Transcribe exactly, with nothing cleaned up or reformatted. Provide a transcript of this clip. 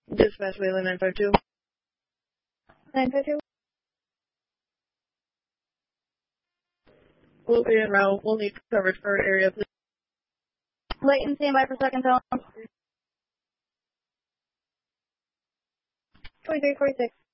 Dispatch Wayland nine five two. nine five two. We'll be en route. We'll need coverage for our area, please. Wait and stand by for second tone. twenty-three forty-six.